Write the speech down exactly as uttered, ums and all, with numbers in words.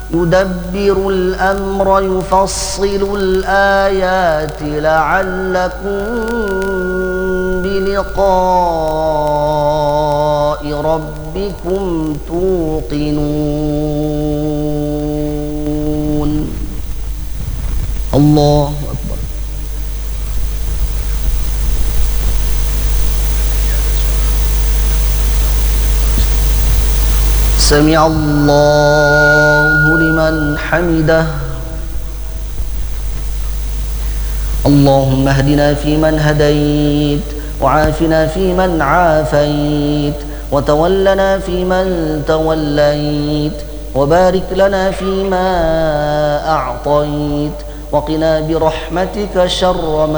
يدبر الأمر يفصل الآيات لعلكم بلقاء ربكم توقنون. الله أكبر. سمع الله لمن حمده. اللهم اهدنا فيمن هديت، وعافنا فيمن عافيت، وتولنا فيمن توليت، وبارك لنا فيما أعطيت، وقنا برحمتك شر ما